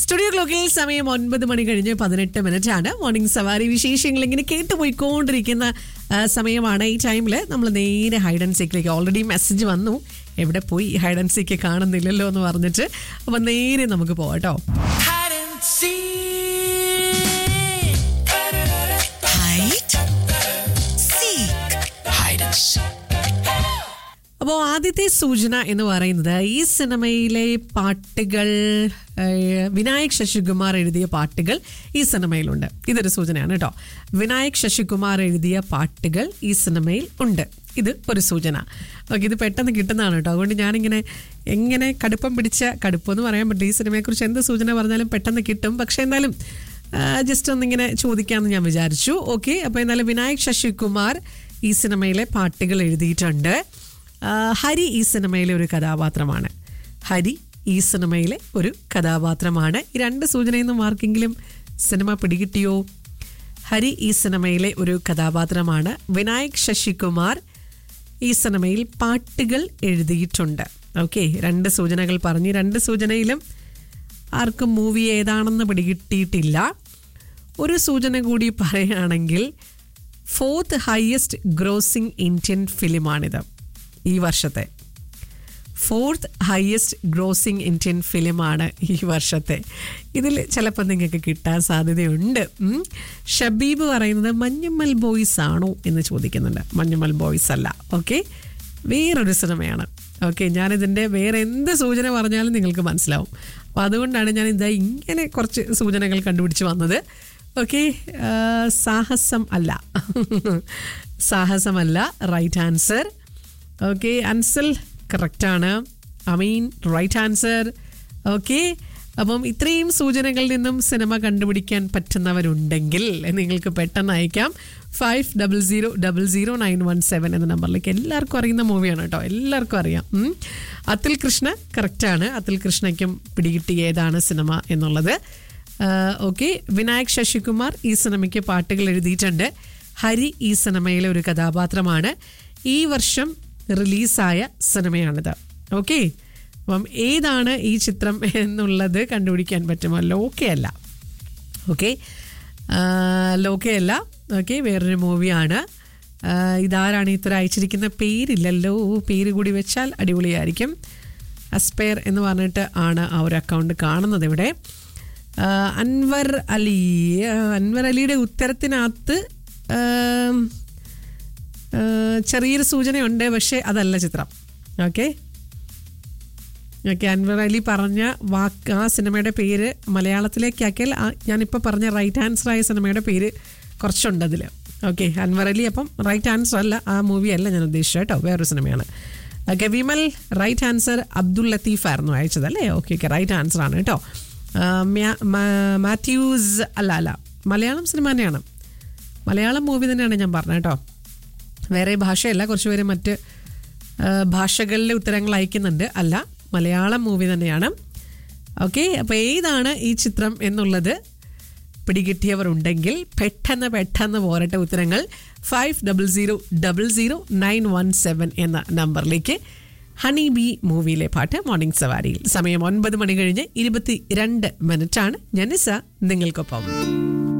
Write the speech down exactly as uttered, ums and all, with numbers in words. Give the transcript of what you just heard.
Studio ക്ലോക്കിൽ സമയം ഒൻപത് മണി കഴിഞ്ഞ് പതിനെട്ട് മിനിറ്റ് ആണ്. മോർണിംഗ് സവാരി വിശേഷങ്ങൾ ഇങ്ങനെ കേട്ടുപോയിക്കൊണ്ടിരിക്കുന്ന സമയമാണ്. ഈ ടൈമിൽ നമ്മൾ നേരെ ഹൈഡ് ആൻഡ് സീക്കിലേക്ക് ഓൾറെഡി മെസ്സേജ് വന്നു, എവിടെ പോയി ഹൈഡ് ആൻഡ് സീക്ക് കാണുന്നില്ലല്ലോ എന്ന് പറഞ്ഞിട്ട്. അപ്പം നേരെ നമുക്ക് പോവാട്ടോ. അപ്പോൾ ആദ്യത്തെ സൂചന എന്ന് പറയുന്നത് ഈ സിനിമയിലെ പാട്ടുകൾ, വിനായക് ശശികുമാർ എഴുതിയ പാട്ടുകൾ ഈ സിനിമയിലുണ്ട്. ഇതൊരു സൂചനയാണ് കേട്ടോ. വിനായക് ശശികുമാർ എഴുതിയ പാട്ടുകൾ ഈ സിനിമയിൽ ഉണ്ട്. ഇത് ഒരു സൂചന. ഓക്കെ, ഇത് പെട്ടെന്ന് കിട്ടുന്നതാണ് കേട്ടോ. അതുകൊണ്ട് ഞാനിങ്ങനെ എങ്ങനെ കടുപ്പം പിടിച്ച കടുപ്പം പറയാൻ പറ്റില്ല. ഈ സിനിമയെക്കുറിച്ച് എന്ത് സൂചന പറഞ്ഞാലും പെട്ടെന്ന് കിട്ടും. പക്ഷെ എന്നാലും ജസ്റ്റ് ഒന്നിങ്ങനെ ചോദിക്കാമെന്ന് ഞാൻ വിചാരിച്ചു. ഓക്കെ, അപ്പോൾ എന്നാലും വിനായക് ശശികുമാർ ഈ സിനിമയിലെ പാട്ടുകൾ എഴുതിയിട്ടുണ്ട്. ഹരി ഈ സിനിമയിലെ ഒരു കഥാപാത്രമാണ്. ഹരി ഈ സിനിമയിലെ ഒരു കഥാപാത്രമാണ്. ഈ രണ്ട് സൂചനയിൽ നിന്നും ആർക്കെങ്കിലും സിനിമ പിടികിട്ടിയോ? ഹരി ഈ സിനിമയിലെ ഒരു കഥാപാത്രമാണ്. വിനായക് ശശികുമാർ ഈ സിനിമയിൽ പാട്ടുകൾ എഴുതിയിട്ടുണ്ട്. ഓക്കെ, രണ്ട് സൂചനകൾ പറഞ്ഞു. രണ്ട് സൂചനയിലും ആർക്കും മൂവി ഏതാണെന്ന് പിടികിട്ടിയിട്ടില്ല. ഒരു സൂചന കൂടി പറയുകയാണെങ്കിൽ ഫോർത്ത് ഹയസ്റ്റ് ഗ്രോസിംഗ് ഇന്ത്യൻ ഫിലിമാണിത്. ഈ വർഷത്തെ ഫോർത്ത് ഹയസ്റ്റ് ഗ്രോസിംഗ് ഇന്ത്യൻ ഫിലിമാണ് ഈ വർഷത്തെ. ഇതിൽ ചിലപ്പോൾ നിങ്ങൾക്ക് കിട്ടാൻ സാധ്യതയുണ്ട്. ഷബീബ് പറയുന്നത് മഞ്ഞുമ്മൽ ബോയ്സ് ആണോ എന്ന് ചോദിക്കുന്നുണ്ട്. മഞ്ഞുമ്മൽ ബോയ്സ് അല്ല. ഓക്കെ, വേറൊരു സിനിമയാണ്. ഓക്കെ, ഞാനിതിൻ്റെ വേറെ എന്ത് സൂചന പറഞ്ഞാലും നിങ്ങൾക്ക് മനസ്സിലാവും. അപ്പോൾ അതുകൊണ്ടാണ് ഞാൻ ഇതാ ഇങ്ങനെ കുറച്ച് സൂചനകൾ കണ്ടുപിടിച്ച് വന്നത്. ഓക്കെ, സാഹസം അല്ല. സാഹസമല്ല റൈറ്റ് ആൻസർ. ഓക്കെ, അൻസൽ കറക്റ്റാണ്. അമീൻ റൈറ്റ് ആൻസർ. ഓക്കെ, അപ്പം ഇത്രയും സൂചനകളിൽ നിന്നും സിനിമ കണ്ടുപിടിക്കാൻ പറ്റുന്നവരുണ്ടെങ്കിൽ നിങ്ങൾക്ക് പെട്ടെന്ന് അയക്കാം five double zero double zero nine one seven എന്ന നമ്പറിലേക്ക്. എല്ലാവർക്കും അറിയുന്ന മൂവിയാണ് കേട്ടോ, എല്ലാവർക്കും അറിയാം. അതുൽ കൃഷ്ണ കറക്റ്റാണ്. അതുൽ കൃഷ്ണയ്ക്കും പിടികിട്ടി ഏതാണ് സിനിമ എന്നുള്ളത്. ഓക്കെ, വിനായക് ശശികുമാർ ഈ സിനിമയ്ക്ക് പാട്ടുകൾ എഴുതിയിട്ടുണ്ട്. ഹരി ഈ സിനിമയിലെ ഒരു കഥാപാത്രമാണ്. ഈ വർഷം റിലീസായ സിനിമയാണിത്. ഓക്കെ, അപ്പം ഏതാണ് ഈ ചിത്രം എന്നുള്ളത് കണ്ടുപിടിക്കാൻ പറ്റുമോ? ലോക്കെ അല്ല. ഓക്കെ, ലോക്കെ അല്ല. ഓക്കെ, വേറൊരു മൂവിയാണ്. ഇതാരാണ് ഇത്ര അയച്ചിരിക്കുന്ന? പേരില്ലല്ലോ, പേര് കൂടി വെച്ചാൽ അടിപൊളിയായിരിക്കും. അസ്പെയർ എന്ന് പറഞ്ഞിട്ട് ആണ് ആ ഒരു അക്കൗണ്ട് കാണുന്നത് ഇവിടെ. അൻവർ അലി. അൻവർ അലിയുടെ ഉത്തരത്തിനകത്ത് ചെറിയൊരു സൂചനയുണ്ട്, പക്ഷേ അതല്ല ചിത്രം. ഓക്കെ ഓക്കെ അൻവർ അലി പറഞ്ഞ വാക്ക്, ആ സിനിമയുടെ പേര് മലയാളത്തിലേക്കാക്കിയാൽ ഞാനിപ്പോൾ പറഞ്ഞ റൈറ്റ് ആൻസർ ആയ സിനിമയുടെ പേര് കുറച്ചുണ്ട് അതിൽ. ഓക്കെ, അൻവർ അലി അപ്പം റൈറ്റ് ആൻസർ അല്ല, ആ മൂവി അല്ല ഞാൻ ഉദ്ദേശിച്ചത് കേട്ടോ, വേറൊരു സിനിമയാണ്. Okay, Vimal right answer. Abdul Latheef ആയിരുന്നു അയച്ചത് അല്ലേ? ഓക്കെ ഓക്കെ റൈറ്റ് ആൻസർ ആണ് കേട്ടോ. മാത്യൂസ് അല്ല അല്ല മലയാളം സിനിമ തന്നെയാണ്, മലയാളം മൂവി തന്നെയാണ് ഞാൻ പറഞ്ഞത് കേട്ടോ, വേറെ ഭാഷയല്ല. കുറച്ച് പേര് മറ്റ് ഭാഷകളിലെ ഉത്തരങ്ങൾ അയക്കുന്നുണ്ട്. അല്ല, മലയാളം മൂവി തന്നെയാണ്. ഓക്കെ, അപ്പോൾ ഏതാണ് ഈ ചിത്രം എന്നുള്ളത് പിടികിട്ടിയവർ ഉണ്ടെങ്കിൽ പെട്ടെന്ന് പെട്ടെന്ന് പോരട്ടെ ഉത്തരങ്ങൾ five double zero double zero nine one seven എന്ന നമ്പറിലേക്ക്. ഹണി ബി മൂവിയിലെ പാട്ട് മോർണിംഗ് സവാരിയിൽ. സമയം ഒൻപത് മണി കഴിഞ്ഞ് ഇരുപത്തി രണ്ട് മിനിറ്റാണ്. ഞാൻ നിസ നിങ്ങൾക്കൊപ്പം.